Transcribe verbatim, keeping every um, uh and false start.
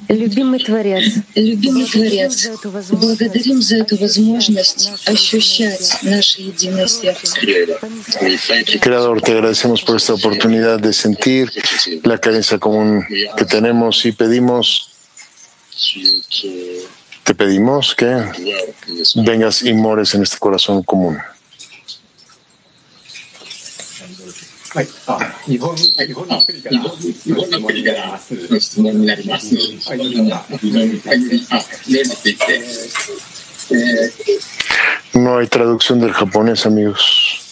Любимый Творец, Любимый Творец, благодарим за эту возможность ощущать наше единое сердце. Creador, te agradecemos por esta oportunidad de sentir la carencia común que tenemos y pedimos, te pedimos que vengas y mores en este corazón común. はい、あ、日本、日本の国から、日本の国からの質問になります。はい、どうぞ。はい、あ、例について。 No hay traducción del japonés, amigos.